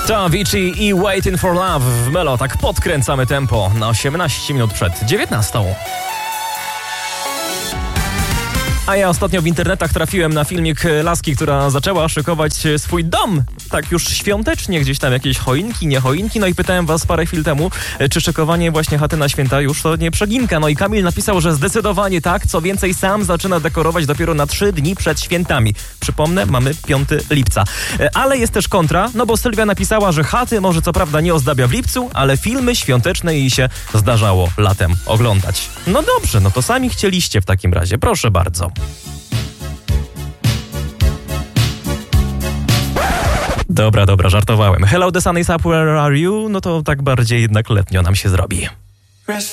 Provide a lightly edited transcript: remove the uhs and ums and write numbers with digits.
To Avicii i Waiting for Love w Melo. Tak podkręcamy tempo na 18 minut przed 19. A ja ostatnio w internetach trafiłem na filmik laski, która zaczęła szykować swój dom. Tak już świątecznie, gdzieś tam jakieś choinki, nie choinki. No i pytałem was parę chwil temu, czy szykowanie właśnie chaty na święta już to nie przeginka. No i Kamil napisał, że zdecydowanie tak. Co więcej, sam zaczyna dekorować dopiero na 3 dni przed świętami. Przypomnę, mamy 5 lipca. Ale jest też kontra, no bo Sylwia napisała, że chaty może co prawda nie ozdabia w lipcu, ale filmy świąteczne jej się zdarzało latem oglądać. No dobrze, no to sami chcieliście w takim razie. Proszę bardzo. Dobra, żartowałem. Hello, the sun is up, where are you? No to tak bardziej jednak letnio nam się zrobi.